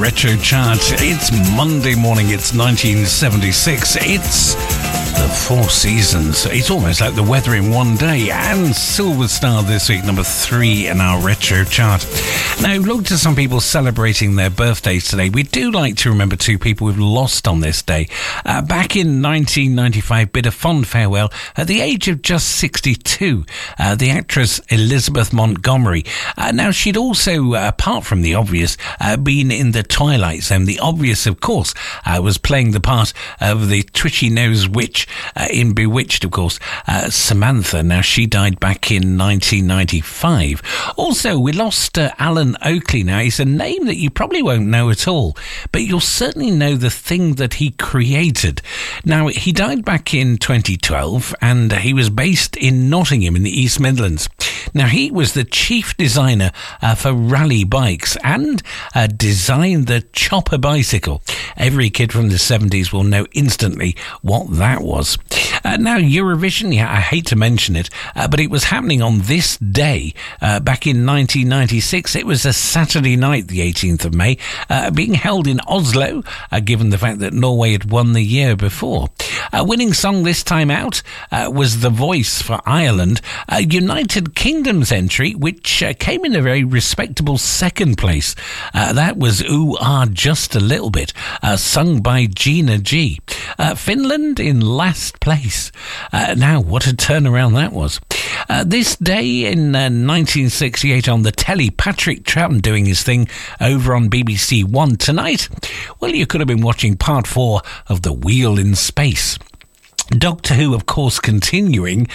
Retro Chart. It's Monday morning, it's 1976, it's the Four Seasons. It's almost like the weather in one day. And Silver Star this week, number 3 in our Retro Chart. Now, look to some people celebrating their birthdays today. We do like to remember 2 people we've lost on this day. Back in 1995, bid a fond farewell at the age of just 62, the actress Elizabeth Montgomery. Now, she'd also, apart from the obvious, been in The Twilight Zone. The obvious, of course, was playing the part of the twitchy-nosed witch in Bewitched, of course, Samantha. Now, she died back in 1995. Also, we lost Alan Oakley. Now, he's a name that you probably won't know at all, but you'll certainly know the thing that he created. Now, he died back in 2012, and he was based in Nottingham in the East Midlands. Now, he was the chief designer for rally bikes and designed the Chopper bicycle. Every kid from the 70s will know instantly what that was. Now, Eurovision, yeah, I hate to mention it, but it was happening on this day back in 1996. It was a Saturday night, the 18th of May, being held in Oslo, given the fact that Norway had won the year before. Winning song this time out was The Voice for Ireland. United Kingdom's entry, which came in a very respectable second place. That was Ooh Ah Just a Little Bit, sung by Gina G. Finland in last place. Now, what a turnaround that was. This day in 1968 on the telly, Patrick Troughton doing his thing over on BBC One. Tonight, well, you could have been watching part 4 of The Wheel in Space. Doctor Who, of course, continuing,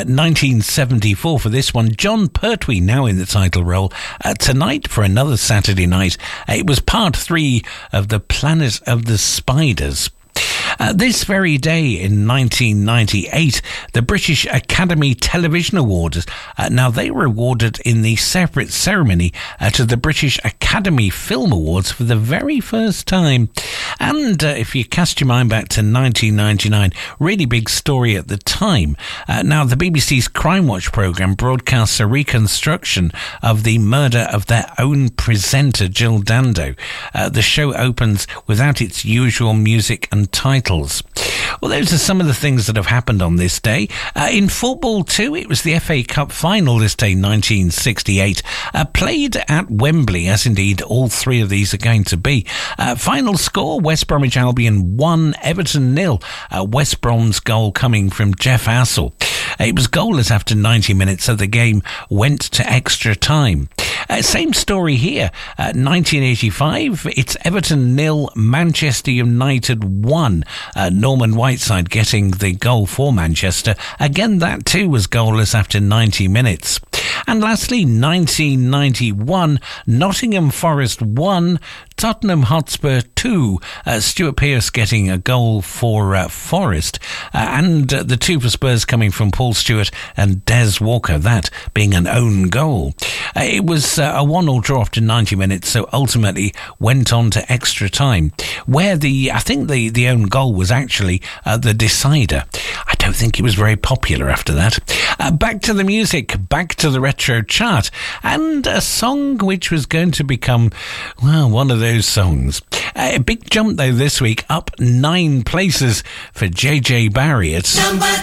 1974 for this one. John Pertwee now in the title role. Tonight, for another Saturday night, it was part 3 of The Planet of the Spiders. This very day in 1998, the British Academy Television Awards, now they were awarded in the separate ceremony to the British Academy Film Awards for the very first time. And if you cast your mind back to 1999, really big story at the time. Now, the BBC's Crime Watch programme broadcasts a reconstruction of the murder of their own presenter, Jill Dando. The show opens without its usual music and titles. Well, those are some of the things that have happened on this day. In football too, it was the FA Cup final this day, 1968, played at Wembley, as indeed all 3 of these are going to be. Final score, West Bromwich Albion 1, Everton 0. West Brom's goal coming from Jeff Assel. It was goalless after 90 minutes, so the game went to extra time. Same story here. 1985, it's Everton 0, Manchester United 1. Norman Whiteside getting the goal for Manchester. Again, that too was goalless after 90 minutes. And lastly, 1991, Nottingham Forest 1, Tottenham Hotspur 2. Stuart Pearce getting a goal for Forest. And the 2 for Spurs coming from Paul Stewart and Des Walker, that being an own goal. It was a 1-1 draw after 90 minutes, so ultimately went on to extra time, where I think the own goal was actually the decider. I don't think it was very popular after that. Back to the music, back to the Retro Chart, and a song which was going to become, well, one of those songs. A big jump, though, this week, up 9 places for JJ Barry. It's number